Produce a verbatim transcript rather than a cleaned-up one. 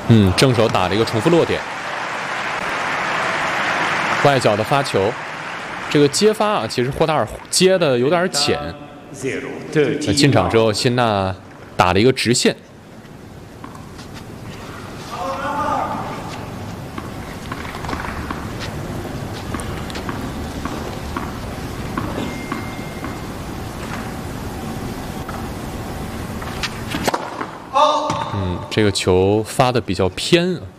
嗯，正手打了一个重复落点，外角的发球，这个接发啊，其实霍达尔接的有点浅。那进场之后，辛纳打了一个直线。嗯，这个球发的比较偏啊。